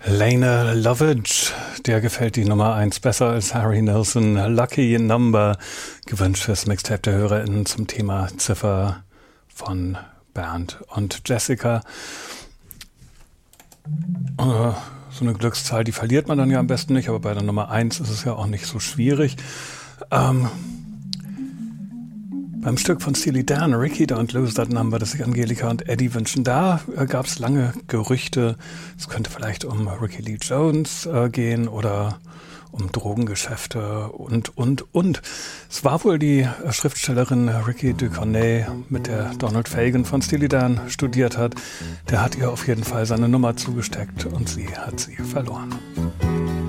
Lene Lovitch, der gefällt die Nummer 1 besser als Harry Nilsson. Lucky Number, gewünscht fürs Mixtape der HörerInnen zum Thema Ziffer von Bernd und Jessica. So eine Glückszahl, die verliert man dann ja am besten nicht, aber bei der Nummer 1 ist es ja auch nicht so schwierig. Beim Stück von Steely Dan, Ricky Don't Lose That Number, das sich Angelika und Eddie wünschen, da gab es lange Gerüchte, es könnte vielleicht um Ricky Lee Jones gehen oder um Drogengeschäfte und. Es war wohl die Schriftstellerin Ricky Ducornet, mit der Donald Fagen von Steely Dan studiert hat. Der hat ihr auf jeden Fall seine Nummer zugesteckt und sie hat sie verloren.